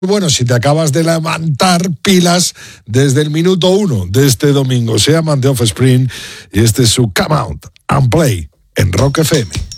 Bueno, si te acabas de levantar, pilas desde el minuto 1 de este domingo. Se llaman The Offspring y este es su Come Out and Play en Rock FM.